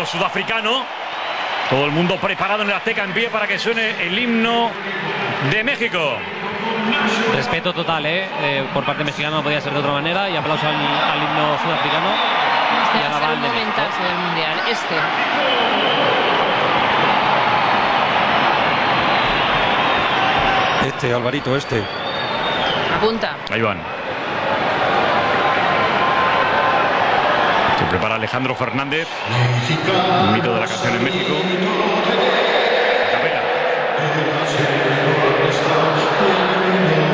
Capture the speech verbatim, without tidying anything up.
sudafricano. Todo el mundo preparado en el Azteca en pie para que suene el himno de México. Respeto total, ¿eh? Eh, por parte mexicana no podía ser de otra manera. Y aplauso al, al himno sudafricano. Este y va a ser el momentazo del Mundial. Este. Este, Alvarito, este. Apunta. Ahí van. Se prepara Alejandro Fernández, un mito de la canción en México. A capela.